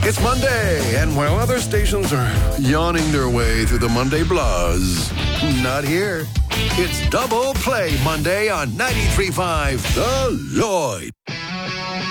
It's Monday, and while other stations are yawning their way through the Monday buzz, not here. It's Double Play Monday on 93.5 The Lloyd.